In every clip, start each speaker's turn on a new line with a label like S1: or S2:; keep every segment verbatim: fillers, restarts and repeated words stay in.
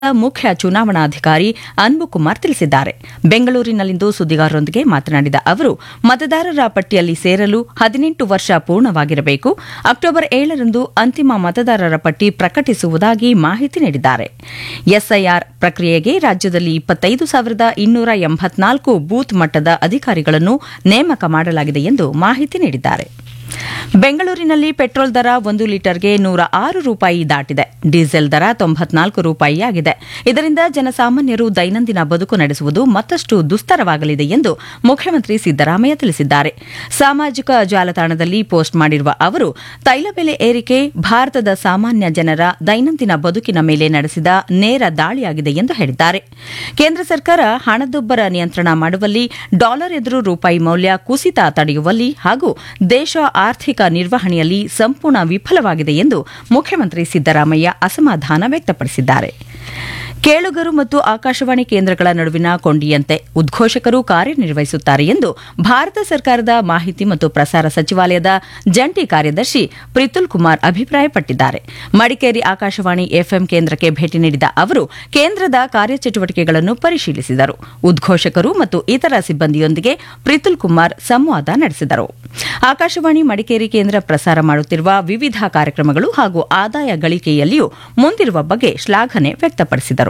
S1: ಮುಖ್ಯ ಚುನಾವಣಾಧಿಕಾರಿ ಅನ್ಬುಕುಮಾರ್ ತಿಳಿಸಿದ್ದಾರೆ. ಬೆಂಗಳೂರಿನಲ್ಲಿಂದು ಸುದ್ದಿಗಾರರೊಂದಿಗೆ ಮಾತನಾಡಿದ ಅವರು, ಮತದಾರರ ಪಟ್ಟಿಯಲ್ಲಿ ಸೇರಲು ಹದಿನೆಂಟು ವರ್ಷ ಪೂರ್ಣವಾಗಿರಬೇಕು. ಅಕ್ಟೋಬರ್ ಏಳರಂದು ಅಂತಿಮ ಮತದಾರರ ಪಟ್ಟಿ ಪ್ರಕಟಿಸುವುದಾಗಿ ಮಾಹಿತಿ ನೀಡಿದ್ದಾರೆ. ಎಸ್ಐಆರ್ ಪ್ರಕ್ರಿಯೆಗೆ ರಾಜ್ಯದಲ್ಲಿ ಇಪ್ಪತ್ತೈದು ಸಾವಿರದ ಇನ್ನೂರ ಎಂಬತ್ನಾಲ್ಕು ಬೂತ್ ಮಟ್ಟದ ಅಧಿಕಾರಿಗಳನ್ನು ನೇಮಕ ಮಾಡಲಾಗಿದೆ ಎಂದು ಮಾಹಿತಿ ನೀಡಿದ್ದಾರೆ. ಬೆಂಗಳೂರಿನಲ್ಲಿ ಪೆಟ್ರೋಲ್ ದರ ಒಂದು ಲೀಟರ್ಗೆ ನೂರ ಆರು ರೂಪಾಯಿ ದಾಟಿದೆ. ಡೀಸೆಲ್ ದರ ತೊಂಬತ್ನಾಲ್ಕು ರೂಪಾಯಿಯಾಗಿದೆ. ಇದರಿಂದ ಜನಸಾಮಾನ್ಯರು ದೈನಂದಿನ ಬದುಕು ನಡೆಸುವುದು ಮತ್ತಷ್ಟು ದುಸ್ತರವಾಗಲಿದೆ ಎಂದು ಮುಖ್ಯಮಂತ್ರಿ ಸಿದ್ದರಾಮಯ್ಯ ತಿಳಿಸಿದ್ದಾರೆ. ಸಾಮಾಜಿಕ ಜಾಲತಾಣದಲ್ಲಿ ಪೋಸ್ಟ್ ಮಾಡಿರುವ ಅವರು, ತೈಲ ಬೆಲೆ ಏರಿಕೆ ಭಾರತದ ಸಾಮಾನ್ಯ ಜನರ ದೈನಂದಿನ ಬದುಕಿನ ಮೇಲೆ ನಡೆಸಿದ ನೇರ ದಾಳಿಯಾಗಿದೆ ಎಂದು ಹೇಳಿದ್ದಾರೆ. ಕೇಂದ್ರ ಸರ್ಕಾರ ಹಣದುಬ್ಬರ ನಿಯಂತ್ರಣ ಮಾಡುವಲ್ಲಿ, ಡಾಲರ್ ಎದುರು ರೂಪಾಯಿ ಮೌಲ್ಯ ಕುಸಿತ ತಡೆಯುವಲ್ಲಿ ಹಾಗೂ ದೇಶ ಆರ್ಥಿಕ ನಿರ್ವಹಣೆಯಲ್ಲಿ ಸಂಪೂರ್ಣ ವಿಫಲವಾಗಿದೆ ಎಂದು ಮುಖ್ಯಮಂತ್ರಿ ಸಿದ್ದರಾಮಯ್ಯ ಅಸಮಾಧಾನ ವ್ಯಕ್ತಪಡಿಸಿದ್ದಾರೆ. ಕೇಳುಗರು ಮತ್ತು ಆಕಾಶವಾಣಿ ಕೇಂದ್ರಗಳ ನಡುವಿನ ಕೊಂಡಿಯಂತೆ ಉದ್ಘೋಷಕರು ಕಾರ್ಯನಿರ್ವಹಿಸುತ್ತಾರೆ ಎಂದು ಭಾರತ ಸರ್ಕಾರದ ಮಾಹಿತಿ ಮತ್ತು ಪ್ರಸಾರ ಸಚಿವಾಲಯದ ಜಂಟಿ ಕಾರ್ಯದರ್ಶಿ ಪ್ರಿತುಲ್ ಕುಮಾರ್ ಅಭಿಪ್ರಾಯಪಟ್ಟಿದ್ದಾರೆ. ಮಡಿಕೇರಿ ಆಕಾಶವಾಣಿ ಎಫ್ಎಂ ಕೇಂದ್ರಕ್ಕೆ ಭೇಟಿ ನೀಡಿದ ಅವರು ಕೇಂದ್ರದ ಕಾರ್ಯಚಟುವಟಿಕೆಗಳನ್ನು ಪರಿಶೀಲಿಸಿದರು. ಉದ್ಘೋಷಕರು ಮತ್ತು ಇತರ ಸಿಬ್ಬಂದಿಯೊಂದಿಗೆ ಪ್ರಿತುಲ್ ಕುಮಾರ್ ಸಂವಾದ ನಡೆಸಿದರು. ಆಕಾಶವಾಣಿ ಮಡಿಕೇರಿ ಕೇಂದ್ರ ಪ್ರಸಾರ ಮಾಡುತ್ತಿರುವ ವಿವಿಧ ಕಾರ್ಯಕ್ರಮಗಳು ಹಾಗೂ ಆದಾಯ ಗಳಿಕೆಯಲ್ಲಿಯೂ ಮುಂದಿರುವ ಬಗ್ಗೆ ಶ್ಲಾಘನೆ ವ್ಯಕ್ತಪಡಿಸಿದರು.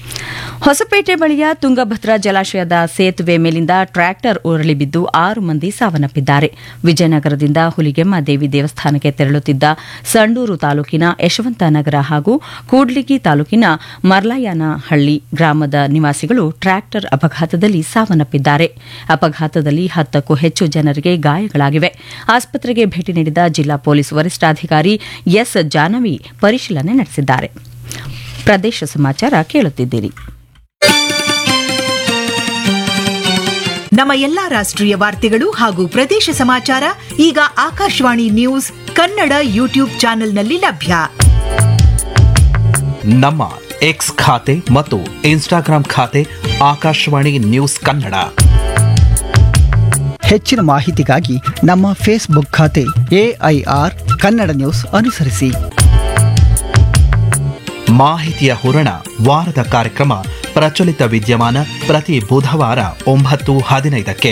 S1: ಹೊಸಪೇಟೆ ಬಳಿಯ ತುಂಗಭದ್ರಾ ಜಲಾಶಯದ ಸೇತುವೆ ಮೇಲಿಂದ ಟ್ರ್ಯಾಕ್ಟರ್ ಉರುಳಿ ಬಿದ್ದು ಆರು ಮಂದಿ ಸಾವನ್ನಪ್ಪಿದ್ದಾರೆ. ವಿಜಯನಗರದಿಂದ ಹುಲಿಗೆಮ್ಮ ದೇವಿ ದೇವಸ್ಥಾನಕ್ಕೆ ತೆರಳುತ್ತಿದ್ದ ಸಂಡೂರು ತಾಲೂಕಿನ ಯಶವಂತನಗರ ಹಾಗೂ ಕೂಡ್ಲಿಗಿ ತಾಲೂಕಿನ ಮರ್ಲಾಯನಹಳ್ಳಿ ಗ್ರಾಮದ ನಿವಾಸಿಗಳು ಟ್ರ್ಯಾಕ್ಟರ್ ಅಪಘಾತದಲ್ಲಿ ಸಾವನ್ನಪ್ಪಿದ್ದಾರೆ. ಅಪಘಾತದಲ್ಲಿ ಹತ್ತಕ್ಕೂ ಹೆಚ್ಚು ಜನರಿಗೆ ಗಾಯಗಳಾಗಿವೆ. ಆಸ್ಪತ್ರೆಗೆ ಭೇಟಿ ನೀಡಿದ ಜಿಲ್ಲಾ ಪೊಲೀಸ್ ವರಿಷ್ಠಾಧಿಕಾರಿ ಎಸ್ ಜಾನವಿ ಪರಿಶೀಲನೆ ನಡೆಸಿದ್ದಾರೆ. ಪ್ರದೇಶ ಸಮಾಚಾರ ಕೇಳುತ್ತಿದ್ದೀರಿ.
S2: ನಮ್ಮ ಎಲ್ಲಾ ರಾಷ್ಟ್ರೀಯ ವಾರ್ತೆಗಳು ಹಾಗೂ ಪ್ರದೇಶ ಸಮಾಚಾರ ಈಗ ಆಕಾಶವಾಣಿ ನ್ಯೂಸ್ ಕನ್ನಡ ಯೂಟ್ಯೂಬ್ ಚಾನೆಲ್ನಲ್ಲಿ ಲಭ್ಯ.
S3: ನಮ್ಮ ಎಕ್ಸ್ ಖಾತೆ ಮತ್ತು ಇನ್ಸ್ಟಾಗ್ರಾಂ ಖಾತೆ ಆಕಾಶವಾಣಿ ನ್ಯೂಸ್ ಕನ್ನಡ.
S4: ಹೆಚ್ಚಿನ ಮಾಹಿತಿಗಾಗಿ ನಮ್ಮ ಫೇಸ್ಬುಕ್ ಖಾತೆ ಎಐಆರ್ ಕನ್ನಡ ನ್ಯೂಸ್ ಅನುಸರಿಸಿ.
S3: ಮಾಹಿತಿಯ ಹೂರಣ ವಾರದ ಕಾರ್ಯಕ್ರಮ ಪ್ರಚಲಿತ ವಿದ್ಯಮಾನ ಪ್ರತಿ ಬುಧವಾರ ಒಂಬತ್ತು ಹದಿನೈದಕ್ಕೆ.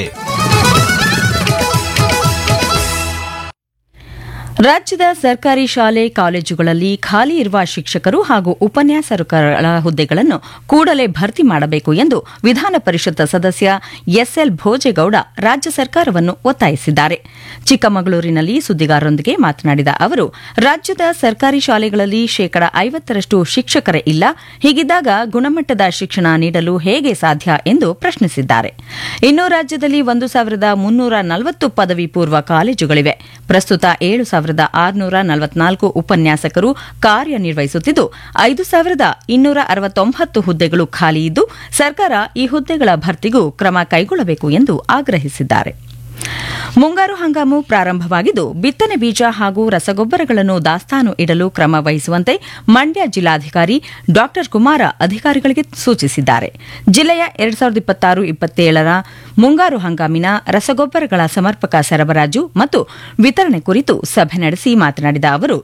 S1: ರಾಜ್ಯದ ಸರ್ಕಾರಿ ಶಾಲೆ ಕಾಲೇಜುಗಳಲ್ಲಿ ಖಾಲಿ ಇರುವ ಶಿಕ್ಷಕರು ಹಾಗೂ ಉಪನ್ಯಾಸಕರ ಹುದ್ದೆಗಳನ್ನು ಕೂಡಲೇ ಭರ್ತಿ ಮಾಡಬೇಕು ಎಂದು ವಿಧಾನ ಪರಿಷತ್ ಸದಸ್ಯ ಎಸ್ಎಲ್ ಭೋಜೇಗೌಡ ರಾಜ್ಯ ಸರ್ಕಾರವನ್ನು ಒತ್ತಾಯಿಸಿದ್ದಾರೆ. ಚಿಕ್ಕಮಗಳೂರಿನಲ್ಲಿ ಸುದ್ದಿಗಾರರೊಂದಿಗೆ ಮಾತನಾಡಿದ ಅವರು, ರಾಜ್ಯದ ಸರ್ಕಾರಿ ಶಾಲೆಗಳಲ್ಲಿ ಶೇಕಡಾ ಐವತ್ತರಷ್ಟು ಶಿಕ್ಷಕರೇ ಇಲ್ಲ. ಹೀಗಿದ್ದಾಗ ಗುಣಮಟ್ಟದ ಶಿಕ್ಷಣ ನೀಡಲು ಹೇಗೆ ಸಾಧ್ಯ ಎಂದು ಪ್ರಶ್ನಿಸಿದ್ದಾರೆ. ಇನ್ನು ರಾಜ್ಯದಲ್ಲಿ ಒಂದು ಸಾವಿರದ ಮುನ್ನೂರ ನಲವತ್ತು ಪದವಿ ಪೂರ್ವ ಕಾಲೇಜುಗಳಿವೆ. ಪ್ರಸ್ತುತ ಏಳು ಸಾವಿರದ ಆರುನೂರ ನಲವತ್ನಾಲ್ಕು ಉಪನ್ಯಾಸಕರು ಕಾರ್ಯನಿರ್ವಹಿಸುತ್ತಿದ್ದು ಐದು ಸಾವಿರದ ಇನ್ನೂರ ಅರವತ್ತೊಂಬತ್ತು ಹುದ್ದೆಗಳು ಖಾಲಿ ಇದ್ದು, ಸರ್ಕಾರ ಈ ಹುದ್ದೆಗಳ ಭರ್ತಿಗೂ ಕ್ರಮ ಕೈಗೊಳ್ಳಬೇಕು ಎಂದು ಆಗ್ರಹಿಸಿದ್ದಾರೆ. ಮುಂಗಾರು ಹಂಗಾಮು ಪ್ರಾರಂಭವಾಗಿದ್ದು, ಬಿತ್ತನೆ ಬೀಜ ಹಾಗೂ ರಸಗೊಬ್ಬರಗಳನ್ನು ದಾಸ್ತಾನು ಇಡಲು ಕ್ರಮ ವಹಿಸುವಂತೆ ಮಂಡ್ಯ ಜಿಲ್ಲಾಧಿಕಾರಿ ಡಾ ಕುಮಾರ ಅಧಿಕಾರಿಗಳಿಗೆ ಸೂಚಿಸಿದ್ದಾರೆ. ಜಿಲ್ಲೆಯ ಎರಡ್ ಸಾವಿರದ ಇಪ್ಪತ್ತಾರು ಇಪ್ಪತ್ತೇಳರ ಮುಂಗಾರು ಹಂಗಾಮಿನ ರಸಗೊಬ್ಬರಗಳ ಸಮರ್ಪಕ ಸರಬರಾಜು ಮತ್ತು ವಿತರಣೆ ಕುರಿತು ಸಭೆ ನಡೆಸಿ ಮಾತನಾಡಿದ ಅವರು,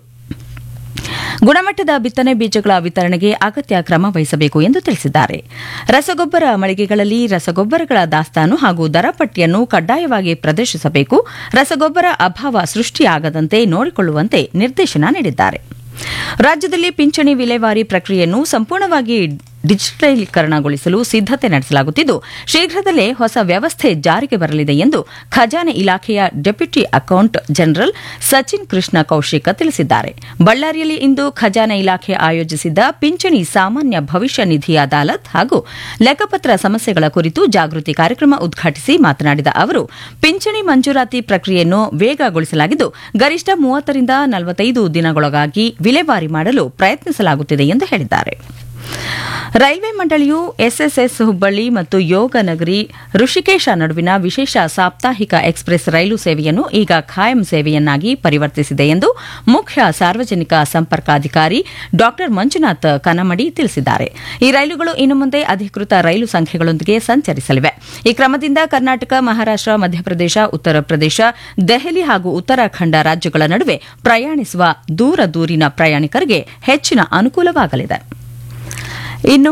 S1: ಗುಣಮಟ್ಟದ ಬಿತ್ತನೆ ಬೀಜಗಳ ವಿತರಣೆಗೆ ಅಗತ್ಯ ಕ್ರಮ ವಹಿಸಬೇಕು ಎಂದು ತಿಳಿಸಿದ್ದಾರೆ. ರಸಗೊಬ್ಬರ ಮಳಿಗೆಗಳಲ್ಲಿ ರಸಗೊಬ್ಬರಗಳ ದಾಸ್ತಾನು ಹಾಗೂ ದರ ಪಟ್ಟಿಯನ್ನು ಕಡ್ಡಾಯವಾಗಿ ಪ್ರದರ್ಶಿಸಬೇಕು. ರಸಗೊಬ್ಬರ ಅಭಾವ ಸೃಷ್ಟಿಯಾಗದಂತೆ ನೋಡಿಕೊಳ್ಳುವಂತೆ ನಿರ್ದೇಶನ ನೀಡಿದ್ದಾರೆ. ರಾಜ್ಯದಲ್ಲಿ ಪಿಂಚಣಿ ವಿಲೇವಾರಿ ಪ್ರಕ್ರಿಯೆಯನ್ನು ಸಂಪೂರ್ಣವಾಗಿ ಡಿಜಿಟಲೀಕರಣಗೊಳಿಸಲು ಸಿದ್ದತೆ ನಡೆಸಲಾಗುತ್ತಿದ್ದು, ಶೀಘ್ರದಲ್ಲೇ ಹೊಸ ವ್ಯವಸ್ಥೆ ಜಾರಿಗೆ ಬರಲಿದೆ ಎಂದು ಖಜಾನೆ ಇಲಾಖೆಯ deputy account general Sachin Krishna Kaushika ತಿಳಿಸಿದ್ದಾರೆ. ಬಳ್ಳಾರಿಯಲ್ಲಿ ಇಂದು ಖಜಾನೆ ಇಲಾಖೆ ಆಯೋಜಿಸಿದ್ದ ಪಿಂಚಣಿ ಸಾಮಾನ್ಯ ಭವಿಷ್ಯ ನಿಧಿ ಅದಾಲತ್ ಹಾಗೂ ಲೆಕ್ಕಪತ್ರ ಸಮಸ್ಯೆಗಳ ಕುರಿತು ಜಾಗೃತಿ ಕಾರ್ಯಕ್ರಮ ಉದ್ಘಾಟಿಸಿ ಮಾತನಾಡಿದ ಅವರು, ಪಿಂಚಣಿ ಮಂಜೂರಾತಿ ಪ್ರಕ್ರಿಯೆಯನ್ನು ವೇಗಗೊಳಿಸಲಾಗಿದ್ದು, ಗರಿಷ್ಠ ಮೂವತ್ತರಿಂದ ನಲವತ್ತೈದು ದಿನಗಳೊಳಗಾಗಿ ವಿಲೇವಾರಿ ಮಾಡಲು ಪ್ರಯತ್ನಿಸಲಾಗುತ್ತಿದೆ ಎಂದು ಹೇಳಿದ್ದಾರೆ. ರೈಲ್ವೆ ಮಂಡಳಿಯು ಎಸ್ಎಸ್ಎಸ್ ಹುಬ್ಬಳ್ಳಿ ಮತ್ತು ಯೋಗ ನಗರಿ ಋಷಿಕೇಶ ನಡುವಿನ ವಿಶೇಷ ಸಾಪ್ತಾಹಿಕ ಎಕ್ಸ್ಪ್ರೆಸ್ ರೈಲು ಸೇವೆಯನ್ನು ಈಗ ಖಾಯಂ ಸೇವೆಯನ್ನಾಗಿ ಪರಿವರ್ತಿಸಿದೆ ಎಂದು ಮುಖ್ಯ ಸಾರ್ವಜನಿಕ ಸಂಪರ್ಕಾಧಿಕಾರಿ ಡಾ ಮಂಜುನಾಥ್ ಕನಮಡಿ ತಿಳಿಸಿದ್ದಾರೆ. ಈ ರೈಲುಗಳು ಇನ್ನು ಮುಂದೆ ಅಧಿಕೃತ ರೈಲು ಸಂಖ್ಯೆಗಳೊಂದಿಗೆ ಸಂಚರಿಸಲಿವೆ. ಈ ಕ್ರಮದಿಂದ ಕರ್ನಾಟಕ, ಮಹಾರಾಷ್ಟ್ರ, ಮಧ್ಯಪ್ರದೇಶ, ಉತ್ತರ ಪ್ರದೇಶ, ದೆಹಲಿ ಹಾಗೂ ಉತ್ತರಾಖಂಡ ರಾಜ್ಯಗಳ ನಡುವೆ ಪ್ರಯಾಣಿಸುವ ದೂರ ದೂರಿನ ಪ್ರಯಾಣಿಕರಿಗೆ ಹೆಚ್ಚಿನ ಅನುಕೂಲವಾಗಲಿದೆ. ಇನ್ನು